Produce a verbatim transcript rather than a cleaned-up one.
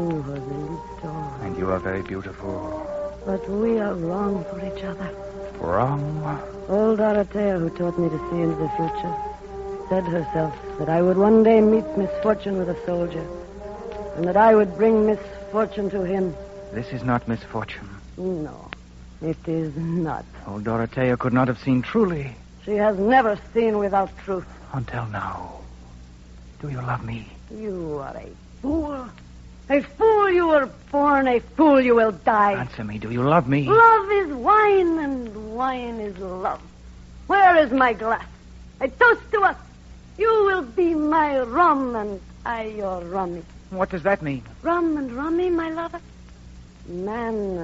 young, Joselito. And you are very beautiful. But we are wrong for each other. Wrong? Old Dorothea, who taught me to see into the future, said herself that I would one day meet misfortune with a soldier, and that I would bring misfortune to him. This is not misfortune. No, it is not. Old Dorothea could not have seen truly. She has never seen without truth. Until now. Do you love me? You are a fool. A fool you were born, a fool you will die. Answer me, do you love me? Love is wine, and wine is love. Where is my glass? I toast to us. You will be my rum, and I your rummy. What does that mean? Rum and rummy, my lover? Man